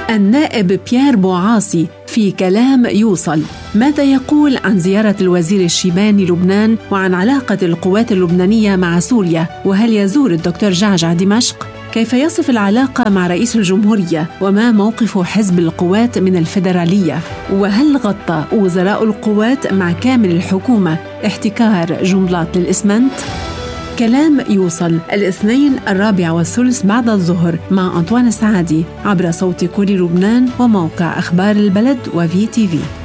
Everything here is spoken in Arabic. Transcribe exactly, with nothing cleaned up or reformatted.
النائب بيير بوعاصي في كلام يوصل، ماذا يقول عن زيارة الوزير الشيباني لبنان وعن علاقة القوات اللبنانية مع سوريا؟ وهل يزور الدكتور جعجع دمشق؟ كيف يصف العلاقة مع رئيس الجمهورية؟ وما موقف حزب القوات من الفيدرالية؟ وهل غطى وزراء القوات مع كامل الحكومة احتكار جملات للإسمنت؟ كلام يوصل الاثنين الرابع والثلث بعد الظهر مع أنطوان السعادي عبر صوت كل لبنان وموقع أخبار البلد وفي تي في.